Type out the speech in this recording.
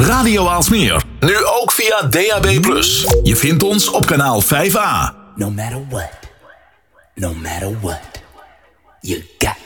Radio Aalsmeer. Nu ook via DAB+. Je vindt ons op kanaal 5A. No matter what, you